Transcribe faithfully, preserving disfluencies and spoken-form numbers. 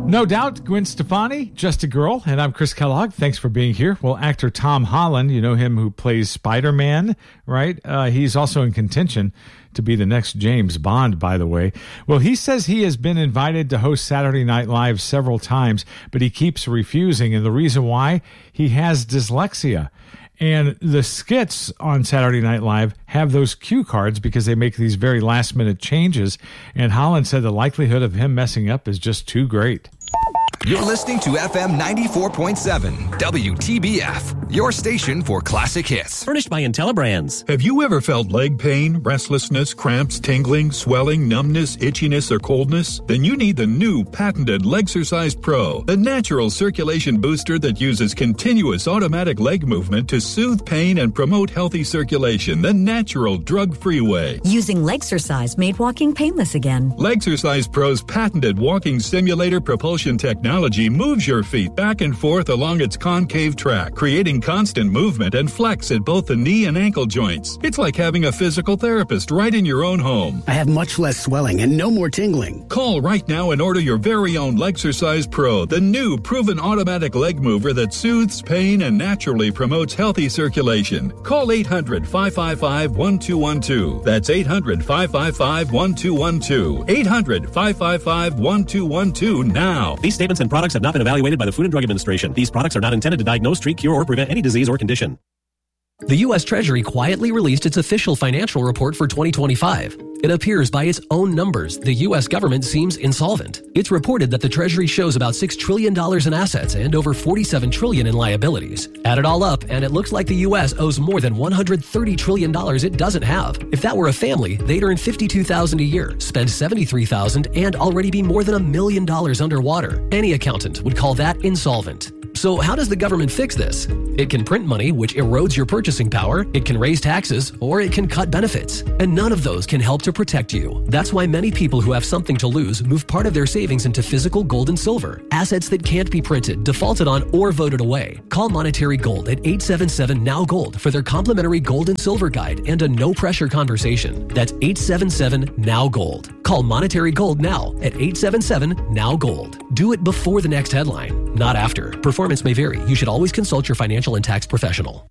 No doubt, Gwen Stefani, Just a Girl, and I'm Chris Kellogg. Thanks for being here. Well, actor Tom Holland, you know him who plays Spider-Man, right? Uh, he's also in contention to be the next James Bond, by the way. Well, he says he has been invited to host Saturday Night Live several times, but he keeps refusing, and the reason why? He has dyslexia. And the skits on Saturday Night Live have those cue cards because they make these very last-minute changes. And Holland said the likelihood of him messing up is just too great. You're listening to F M ninety-four point seven, W T B F, your station for classic hits. Furnished by IntelliBrands. Have you ever felt leg pain, restlessness, cramps, tingling, swelling, numbness, itchiness, or coldness? Then you need the new patented Legsercise Pro, the natural circulation booster that uses continuous automatic leg movement to soothe pain and promote healthy circulation the natural, drug-free way. Using Legsercise made walking painless again. Legsercise Pro's patented walking simulator propulsion technology moves your feet back and forth along its concave track, creating constant movement and flex at both the knee and ankle joints. It's like having a physical therapist right in your own home. I have much less swelling and no more tingling. Call right now and order your very own Legsercise Pro, the new proven automatic leg mover that soothes pain and naturally promotes healthy circulation. Call eight hundred, five five five, one two one two. That's eight hundred, five five five, one two one two. eight hundred, five five five, one two one two now. These statements and products have not been evaluated by the Food and Drug Administration. These products are not intended to diagnose, treat, cure, or prevent any disease or condition. The U S Treasury quietly released its official financial report for twenty twenty-five. It appears by its own numbers, the U S government seems insolvent. It's reported that the Treasury shows about six trillion dollars in assets and over forty-seven trillion dollars in liabilities. Add it all up, and it looks like the U S owes more than one hundred thirty trillion dollars it doesn't have. If that were a family, they'd earn fifty-two thousand dollars a year, spend seventy-three thousand dollars, and already be more than a million dollars underwater. Any accountant would call that insolvent. So how does the government fix this? It can print money, which erodes your purchasing power, it can raise taxes, or it can cut benefits. And none of those can help to protect you. That's why many people who have something to lose move part of their savings into physical gold and silver, assets that can't be printed, defaulted on, or voted away. Call Monetary Gold at eight seven seven, N O W Gold for their complimentary gold and silver guide and a no-pressure conversation. That's eight seven seven, N O W Gold. Call Monetary Gold now at eight seven seven, N O W Gold. Do it before the next headline, not after. Performance may vary. You should always consult your financial and tax professional.